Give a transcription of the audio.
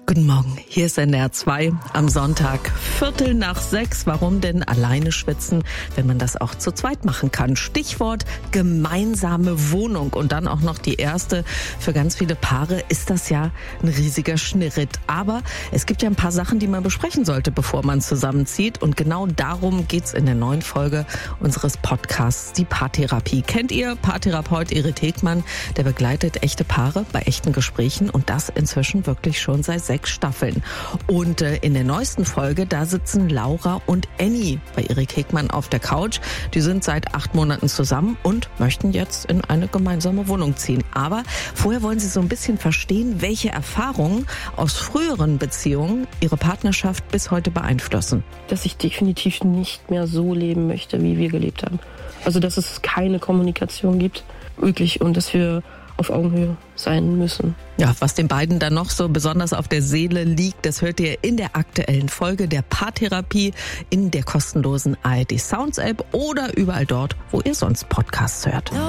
Guten Morgen, hier ist NDR 2 am Sonntag, 5:45. Warum denn alleine schwitzen, wenn man das auch zu zweit machen kann? Stichwort gemeinsame Wohnung und dann auch noch die erste. Für ganz viele Paare ist das ja ein riesiger Schritt. Aber es gibt ja ein paar Sachen, die man besprechen sollte, bevor man zusammenzieht. Und genau darum geht's in der neuen Folge unseres Podcasts, die Paartherapie. Kennt ihr Paartherapeut Erik Hegmann? Der begleitet echte Paare bei echten Gesprächen und das inzwischen wirklich schon seit 6 Staffeln. Und in der neuesten Folge, da sitzen Laura und Annie bei Erik Hegmann auf der Couch. Die sind seit 8 Monaten zusammen und möchten jetzt in eine gemeinsame Wohnung ziehen. Aber vorher wollen sie so ein bisschen verstehen, welche Erfahrungen aus früheren Beziehungen ihre Partnerschaft bis heute beeinflussen. Dass ich definitiv nicht mehr so leben möchte, wie wir gelebt haben. Also, dass es keine Kommunikation gibt, wirklich, und dass wir auf Augenhöhe sein müssen. Ja, was den beiden dann noch so besonders auf der Seele liegt, das hört ihr in der aktuellen Folge der Paartherapie in der kostenlosen ARD Sounds App oder überall dort, wo ihr sonst Podcasts hört.